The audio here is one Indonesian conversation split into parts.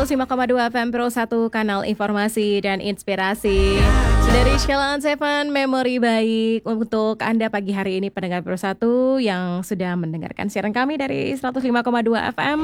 105,2 FM Pro 1, kanal informasi dan inspirasi. Dari Sheila on Seven, memori baik untuk Anda pagi hari ini pendengar Pro 1 yang sudah mendengarkan siaran kami dari 105,2 FM.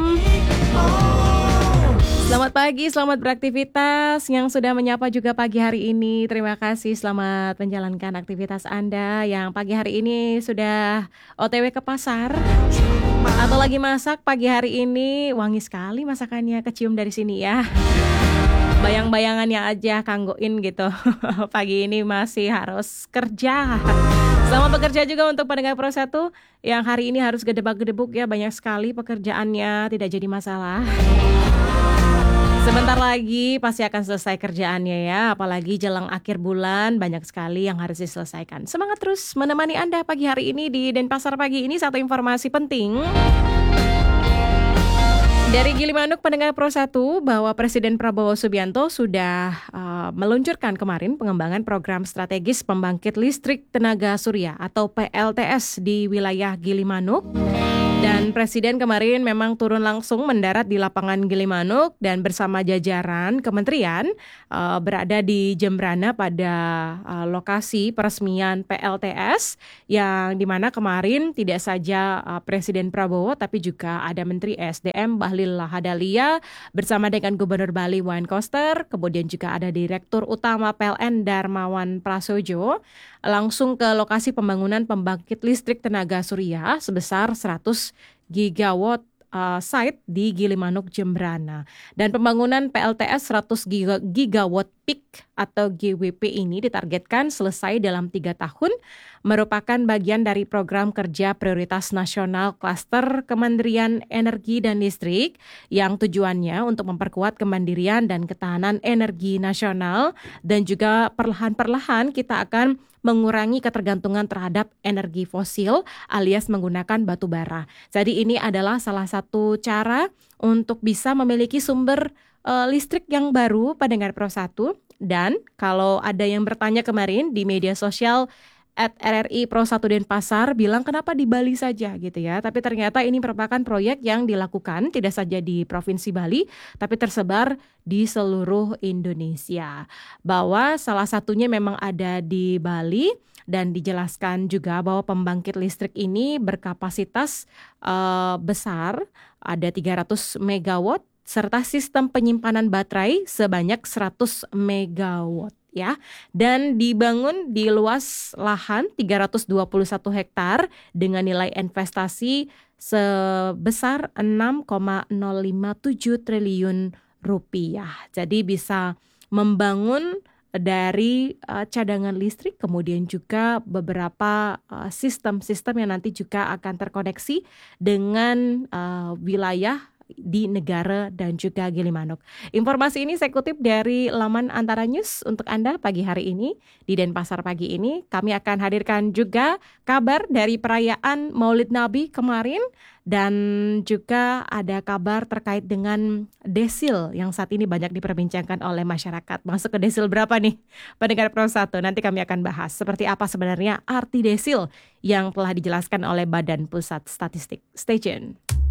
Selamat pagi, selamat beraktivitas. Yang sudah menyapa juga pagi hari ini, terima kasih, selamat menjalankan aktivitas Anda yang pagi hari ini sudah OTW ke pasar atau lagi masak pagi hari ini. Wangi sekali masakannya, kecium dari sini ya. Bayang-bayangannya aja kanggoin gitu. Pagi ini masih harus kerja. Selamat bekerja juga untuk pendengar Pro 1 yang hari ini harus gedebak-gedebuk ya. Banyak sekali pekerjaannya, tidak jadi masalah. Sebentar lagi pasti akan selesai kerjaannya ya. Apalagi jelang akhir bulan banyak sekali yang harus diselesaikan. Semangat terus menemani Anda pagi hari ini di Denpasar pagi ini. Satu informasi penting dari Gilimanuk pendengar Pro 1 bahwa Presiden Prabowo Subianto sudah meluncurkan kemarin pengembangan program strategis pembangkit listrik tenaga surya atau PLTS di wilayah Gilimanuk. Dan Presiden kemarin memang turun langsung mendarat di lapangan Gilimanuk dan bersama jajaran kementerian berada di Jembrana pada lokasi peresmian PLTS yang dimana kemarin tidak saja Presiden Prabowo tapi juga ada Menteri SDM Bahlil Lahadalia bersama dengan Gubernur Bali Wayan Koster, kemudian juga ada Direktur Utama PLN Darmawan Prasojo langsung ke lokasi pembangunan pembangkit listrik tenaga surya sebesar 100 gigawatt site di Gilimanuk Jembrana. Dan pembangunan PLTS 100 gigawatt peak atau GWP ini ditargetkan selesai dalam 3 tahun, merupakan bagian dari program kerja prioritas nasional klaster Kementerian Energi dan Listrik yang tujuannya untuk memperkuat kemandirian dan ketahanan energi nasional dan juga perlahan-perlahan kita akan mengurangi ketergantungan terhadap energi fosil alias menggunakan batu bara. Jadi ini adalah salah satu cara untuk bisa memiliki sumber listrik yang baru pendengar Pro 1. Dan kalau ada yang bertanya kemarin di media sosial @RRI Pro 1 Denpasar bilang kenapa di Bali saja gitu ya. Tapi ternyata ini merupakan proyek yang dilakukan tidak saja di Provinsi Bali tapi tersebar di seluruh Indonesia. Bahwa salah satunya memang ada di Bali dan dijelaskan juga bahwa pembangkit listrik ini berkapasitas besar, ada 300 megawatt serta sistem penyimpanan baterai sebanyak 100 megawatt. Ya, dan dibangun di luas lahan 321 hektar dengan nilai investasi sebesar 6,057 triliun rupiah. Jadi bisa membangun dari cadangan listrik, kemudian juga beberapa sistem-sistem yang nanti juga akan terkoneksi dengan wilayah di negara dan juga Gilimanuk. Informasi ini saya kutip dari laman Antara News untuk Anda pagi hari ini. Di Denpasar pagi ini kami akan hadirkan juga kabar dari perayaan Maulid Nabi kemarin dan juga ada kabar terkait dengan desil yang saat ini banyak diperbincangkan oleh masyarakat. Masuk ke desil berapa nih? Pendengar Pro 1, nanti kami akan bahas seperti apa sebenarnya arti desil yang telah dijelaskan oleh Badan Pusat Statistik. Stay tune.